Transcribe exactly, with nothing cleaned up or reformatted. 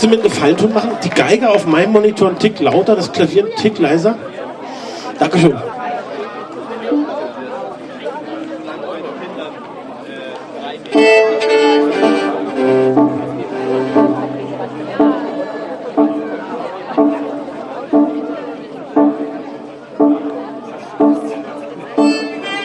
Kannst du mir einen Gefallen tun machen? Die Geige auf meinem Monitor einen Tick lauter, das Klavier einen Tick leiser? Dankeschön. Thank you.